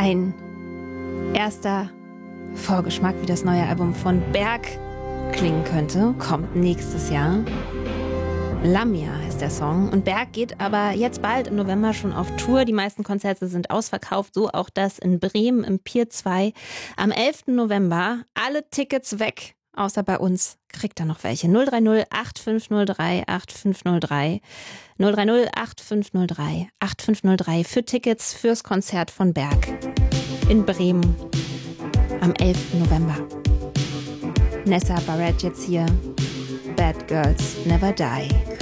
Ein erster Vorgeschmack, wie das neue Album von Berg klingen könnte, kommt nächstes Jahr. Lamia heißt der Song. Und Berg geht aber jetzt bald im November schon auf Tour. Die meisten Konzerte sind ausverkauft, so auch das in Bremen im Pier 2. Am 11. November alle Tickets weg, außer bei uns. Kriegt da noch welche. 030 8503 8503. 030 8503 8503 für Tickets fürs Konzert von Berg in Bremen am 11. November. Nessa Barrett jetzt hier. Bad Girls Never Die.